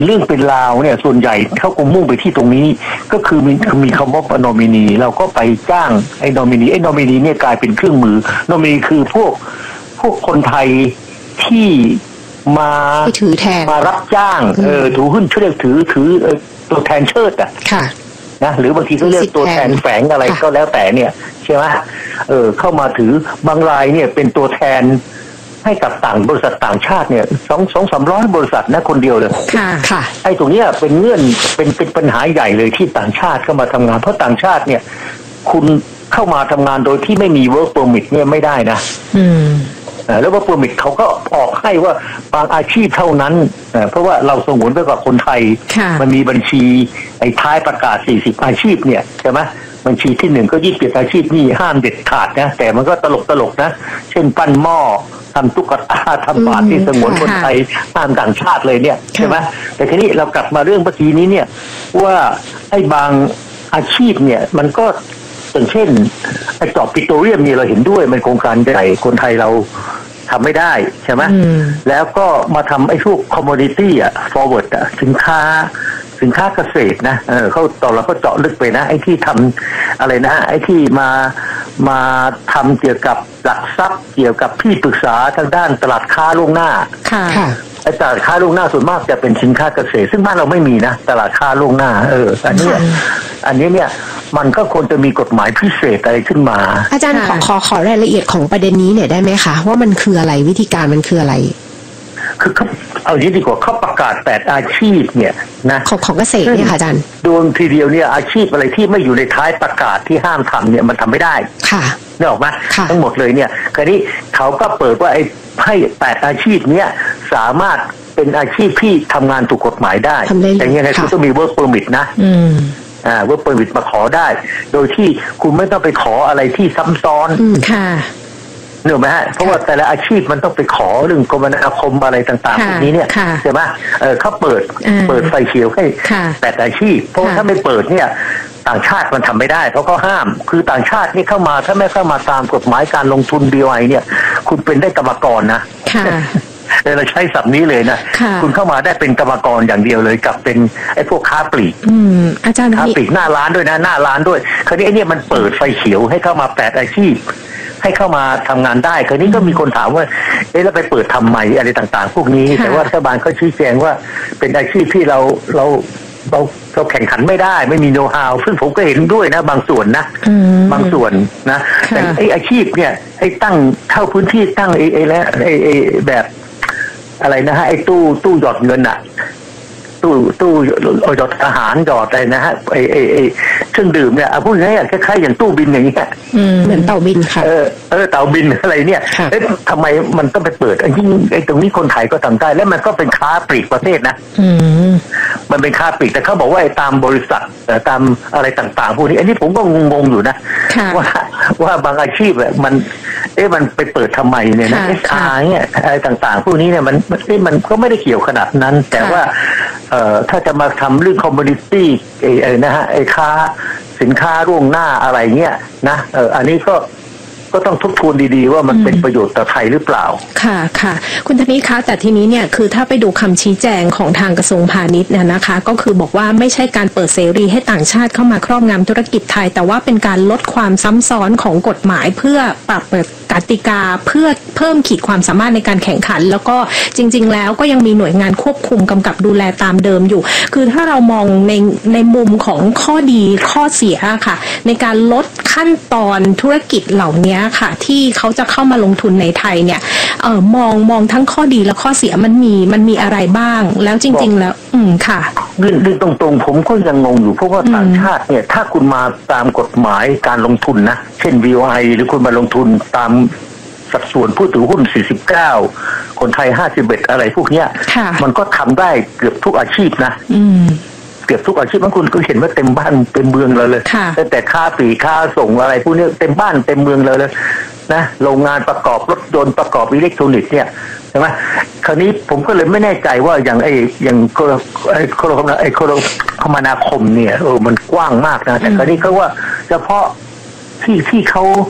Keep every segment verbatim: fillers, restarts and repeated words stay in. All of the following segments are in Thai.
เรื่องเป็นราวเนี่ยส่วนใหญ่เขาคงมุ่งไปที่ตรงนี้ก็คือมีมีคำว่านอมินีเราก็ไปจ้างไอ้นอมินีไอ้นอมินีเนี่ยกลายเป็นเครื่องมือนอมินีคือพวกพวกคนไทยที่มาถือแทนมารับจ้างเออถือหุ้นเชื่อถือถือตัวแทนเชิดอ่ะค่ะนะหรือบางทีเขาเรียกตัวแทนแฝงอะไรก็แล้วแต่เนี่ยใช่ไหมเออเข้ามาถือบางรายเนี่ยเป็นตัวแทนให้กับต่างบริษัทต่างชาติเนี่ยสองสองสามร้อยบริษัทนะคนเดียวเลยค่ะค่ะไอ้ตรงเนี้ยเป็นเงื่อนเป็นเป็นปัญหาใหญ่เลยที่ต่างชาติเข้ามาทำงานเพราะต่างชาติเนี่ยคุณเข้ามาทำงานโดยที่ไม่มี work permit เนี่ยไม่ได้นะอืมแล้ว work permit เขาก็ออกให้ว่าบางอาชีพเท่านั้นเพราะว่าเราสงวนไว้กับคนไทยมันมีบัญชีไอ้ท้ายประกาศสี่สิบอาชีพเนี่ยใช่ไหมบัญชีที่หนึ่งก็ยี่สิบเจ็ดอาชีพนี่ห้ามเด็ดขาดนะแต่มันก็ตลกตลกนะเช่นปั้นหม้อทำตุ๊กตาทำบาตรที่สงวนคนไทยห้ามต่างชาติเลยเนี่ยใช่ไหมแต่ทีนี้เรากลับมาเรื่องเมื่อกี้นี้เนี่ยว่าไอ้บางอาชีพเนี่ยมันก็อย่างเช่นไอ้เจาะปิโตรเลียมนี่เราเห็นด้วยมันโครงการใหญ่คนไทยเราทำไม่ได้ใช่ไหมแล้วก็มาทำไอ้พวกคอมมูนิตี้อ่ะ forward อ่ะสินค้าสินค้าเกษตรนะเออเขาตอนเราก็เจาะลึกไปนะไอ้ที่ทำอะไรนะไอ้ที่มามาทำเกี่ยวกับหลักทรัพย์เกี่ยวกับที่ปรึกษาทางด้านตลาดค้าล่วงหน้าค่ะไอ้ตลาดค้าล่วงหน้าส่วนมากจะเป็นสินค้าเกษตรซึ่งบ้านเราไม่มีนะตลาดค้าล่วงหน้าเอออันนี้อันนี้เนี่ยมันก็ควรจะมีกฎหมายพิเศษอะไรขึ้นมาอาจารย์ขอขอขอรายละเอียดของประเด็นนี้เนี่ยได้ไหมคะว่ามันคืออะไรวิธีการมันคืออะไรคือเขาเอาอย่างนี้ดีกว่าเขาประกาศแปดอาชีพเนี่ยนะของของเกษตรเนี่ยค่ะอาจารย์โดนทีเดียวเนี่ยอาชีพอะไรที่ไม่อยู่ในท้ายประกาศที่ห้ามทำเนี่ยมันทำไม่ได้ค่ะนึกออกไหมทั้งหมดเลยเนี่ยคราวนี้เขาก็เปิดว่าไอ้ให้แปดอาชีพเนี้ยสามารถเป็นอาชีพที่ทำงานถูกกฎหมายได้แต่ยังไงคุณต้องมี work permit นะอืมอ่า work permit มาขอได้โดยที่คุณไม่ต้องไปขออะไรที่ซ้ำซ้อนค่ะเนื่องไหมฮะเพราะว่าแต่ละอาชีพมันต้องไปขอเรื่องกรมนาคมอะไรต่างๆพวกนี้เนี่ยใช่ไหมเออเขาเปิดเปิดไฟเขียวให้แปดอาชีพเพราะถ้าไม่เปิดเนี่ยต่างชาติมันทำไม่ได้เพราะเขาห้ามคือต่างชาตินี่เข้ามาถ้าไม่เข้ามาตามกฎหมายการลงทุน บี โอ ไอ เนี่ยคุณเป็นได้กรรมกรนะเราใช้ศัพท์นี้เลยนะคุณเข้ามาได้เป็นกรรมกรอย่างเดียวเลยกับเป็นไอ้พวกค้าปลีกอาจารย์ค้าปลีกหน้าร้านด้วยนะหน้าร้านด้วยคราวนี้ไอ้นี่มันเปิดไฟเขียวให้เข้ามาแปดอาชีพให้เข้ามาทำงานได้คราวนี้ก็มีคนถามว่าเอ๊ะแล้วไปเปิดทำไมอะไรต่างๆพวกนี้แต่ว่ารัฐบาลเขาชี้แจงว่าเป็นอาชีพที่เราเราเราเราแข่งขันไม่ได้ไม่มีโน้ตฮาวซึ่งผมก็เห็นด้วยนะบางส่วนนะบางส่วนนะแต่ไอ้อาชีพเนี่ยไอ้ตั้งเข้าพื้นที่ตั้งไอ้ไอ้แล้วไอ้ไอ้แบบอะไรนะฮะไอ้ตู้ตู้หยอดเงินอะตู้ตู้หยอดอาหารหยอดอะไรนะฮะไอ้ไอ้ไอ้เครื่องดื่มเนี่ยพูดง่ายๆคล้ายๆอย่างตู้บินอย่างเงี้ยเหมือนเต่าบินค่ะเออเออเต่าบินอะไรเนี่ยเอ๊ะทำไมมันต้องไปเปิดไอ้ยิ่งไอ้ตรงนี้คนไทยก็ทำได้แล้วมันก็เป็นค้าปลีกประเทศนะมันเป็นค้าปลีกแต่เขาบอกว่าไอ้ตามบริษัทตามอะไรต่างๆพวกนี้อันนี้ผมก็งงๆอยู่นะว่าว่าบางอาชีพแบบมันเอ๊ะมันไปเปิดทำไมเนี่ยนะเอสอาร์เนี่ยอะไรต่างๆพวกนี้เนี่ยมันมันมันก็ไม่ได้เกี่ยวขนาดนั้นแต่ว่าเอ่อถ้าจะมาทำเรื่องคอมมูนิตี้ไอ้ไอ้นะฮะไอ้ค้าสินค้าล่วงหน้าอะไรเงี้ยนะเอออันนี้ก็ก็ต้องทบทวนดีๆว่ามันเป็นประโยชน์ต่อไทยหรือเปล่าค่ะค่ะคุณธนิคะแต่ทีนี้เนี่ยคือถ้าไปดูคำชี้แจงของทางกระทรวงพาณิชย์เนี่ยนะคะก็คือบอกว่าไม่ใช่การเปิดเสรีให้ต่างชาติเข้ามาครอบงำธุรกิจไทยแต่ว่าเป็นการลดความซ้ำซ้อนของกฎหมายเพื่อปรับกติกาเพื่อเพิ่มขีดความสามารถในการแข่งขันแล้วก็จริงๆแล้วก็ยังมีหน่วยงานควบคุมกำกับดูแลตามเดิมอยู่คือถ้าเรามองในในมุมของข้อดีข้อเสียค่ะในการลดขั้นตอนธุรกิจเหล่านี้ค่ะที่เขาจะเข้ามาลงทุนในไทยเนี่ยเออมองมองทั้งข้อดีและข้อเสียมันมีมันมีอะไรบ้างแล้วจริงๆแล้วอืมค่ะเรื่องเรื่องตรงๆผมก็ยังงงอยู่เพราะว่าต่างชาติเนี่ยถ้าคุณมาตามกฎหมายการลงทุนนะเช่น บี โอ ไอ หรือคุณมาลงทุนตามสัดส่วนผู้ถือหุ้นสี่สิบเก้าคนไทยห้าสิบเอ็ดอะไรพวกเนี้ยมันก็ทำได้เกือบทุกอาชีพนะเกือบทุกอาชีพบางคนก็เห็นว่าเต็มบ้านเต็มเมืองเลยเลยตั้งแต่ค่าปลีกค่าส่งอะไรพวกนี้เต็มบ้านเต็มเมืองเลยเลยนะโรงงานประกอบรถยนต์ประกอบอิเล็กทรอนิกส์เนี่ยใช่ไหมคราวนี้ผมก็เลยไม่แน่ใจว่าอย่างไอ้อย่างไอ้โคโรไอ้โคโรคมนาคมเนี่ยเออมันกว้างมากนะแต่คราวนี้เขาว่าเฉพาะที่ที่เขา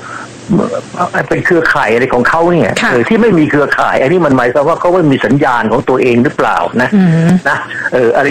เป็นเครือข่ายอะไรของเขาเนี่ยเออที่ไม่มีเครือข่ายอันนี้มันหมายความว่าเขาไม่มีสัญญาณของตัวเองหรือเปล่านะนะเอออะไร